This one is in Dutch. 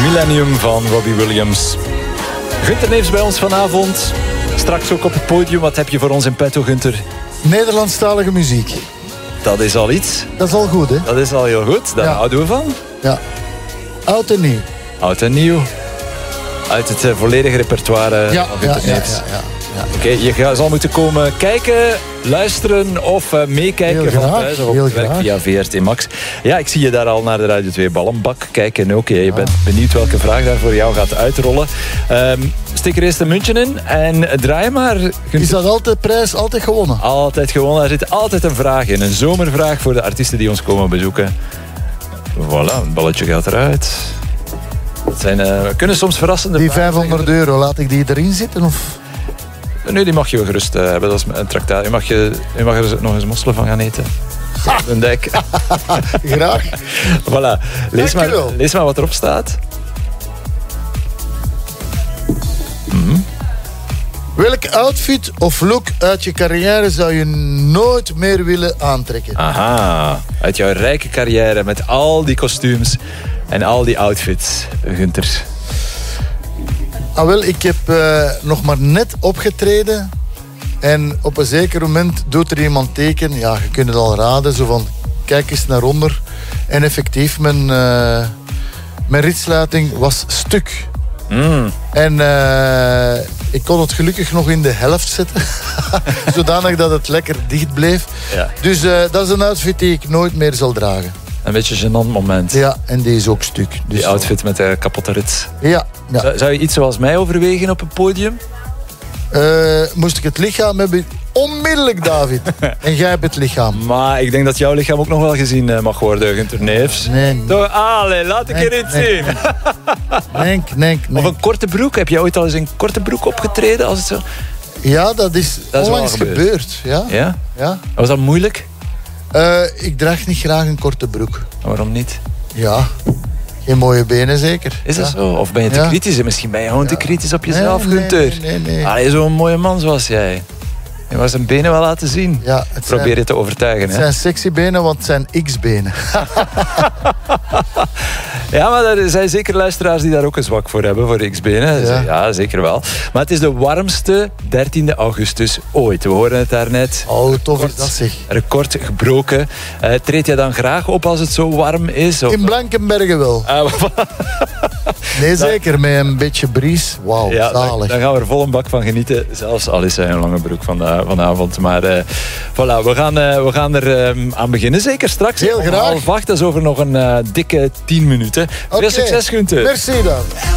Millennium van Robbie Williams. Gunther Neefs bij ons vanavond. Straks ook op het podium. Wat heb je voor ons in petto, Gunther? Nederlandstalige muziek. Dat is al iets. Dat is al goed, hè? Dat is al heel goed. Daar houden we van. Ja. Oud en nieuw. Oud en nieuw. Uit het volledige repertoire van Gunther Neefs. Ja. Oké, je zal moeten komen kijken, luisteren of meekijken. Heel graag, thuis, of heel op werk graag. via VRT Max. Ja, ik zie je daar al naar de Radio 2 ballenbak kijken. Oké, je bent benieuwd welke vraag daar voor jou gaat uitrollen. Steek er eerst een muntje in en draai maar. Is dat altijd prijs, altijd gewonnen? Altijd gewonnen. Er zit altijd een vraag in. Een zomervraag voor de artiesten die ons komen bezoeken. Voilà, het balletje gaat eruit. Het zijn, kunnen soms verrassende Die vragen zijn. €500, laat ik die erin zitten? Of? Nee, die mag je wel gerust hebben. Dat is een traktaat. Je mag er nog eens mosselen van gaan eten. Een dek. Graag. Voilà. Lees maar wat erop staat. Welk outfit of look uit je carrière zou je nooit meer willen aantrekken? Aha. Uit jouw rijke carrière met al die kostuums en al die outfits, Gunther. Wel, ik heb nog maar net opgetreden. En op een zeker moment doet er iemand teken. Ja, je kunt het al raden. Zo van, kijk eens naar onder. En effectief, mijn ritsluiting was stuk. En ik kon het gelukkig nog in de helft zetten. Zodanig dat het lekker dicht bleef. Ja. Dus dat is een outfit die ik nooit meer zal dragen. Een beetje een gênant moment. Ja, en die is ook stuk. Dus Die outfit met de kapotte rits. Ja. Zou je iets zoals mij overwegen op het podium? Moest ik het lichaam hebben? Onmiddellijk, David. En jij hebt het lichaam. Maar ik denk dat jouw lichaam ook nog wel gezien mag worden, Gunther Neefs. Nee. Toch, allee, laat ik er iets zien. Nee. Of een korte broek. Heb jij ooit al eens een korte broek opgetreden? Als het zo... Ja, dat is onlangs gebeurd. Ja? Ja? Was dat moeilijk? Ik draag niet graag een korte broek. Waarom niet? Ja, geen mooie benen zeker. Is dat zo? Of ben je te kritisch? Misschien ben je gewoon te kritisch op jezelf, Nee, Gunther. Nee. Allee, zo'n mooie man zoals jij. Je mag zijn benen wel laten zien. Ja, Probeer je te overtuigen. Het zijn sexy benen, want het zijn X-benen. Ja, maar er zijn zeker luisteraars die daar ook een zwak voor hebben, voor X-benen. Ja, zeker wel. Maar het is de warmste 13e augustus ooit. We horen het daarnet. Oh, tof is dat zeg. Record gebroken. Treed jij dan graag op als het zo warm is? Of? In Blankenbergen wel. Nee, zeker. Met een beetje bries. Wauw, zalig. Dan gaan we er vol een bak van genieten. Zelfs al is hij een lange broek vanavond. Maar voilà, we gaan er aan beginnen. Zeker straks. Heel graag. 7:30. Dat is over nog een dikke 10 minuten. Veel succes, Gunther. Merci dan.